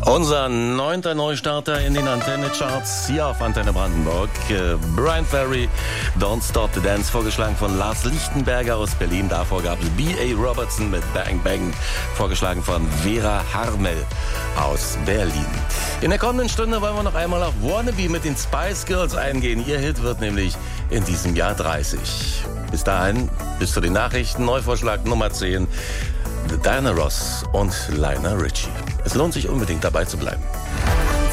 Unser 9. Neustarter in den Antenne-Charts hier auf Antenne Brandenburg. Bryan Ferry, Don't Stop the Dance, vorgeschlagen von Lars Lichtenberger aus Berlin. Davor gab es B.A. Robertson mit Bang Bang, vorgeschlagen von Vera Harmel aus Berlin. In der kommenden Stunde wollen wir noch einmal auf Wannabe mit den Spice Girls eingehen. Ihr Hit wird nämlich in diesem Jahr 30. Bis dahin, bis zu den Nachrichten, Neuvorschlag Nummer 10. Diana Ross und Lionel Richie. Es lohnt sich unbedingt dabei zu bleiben.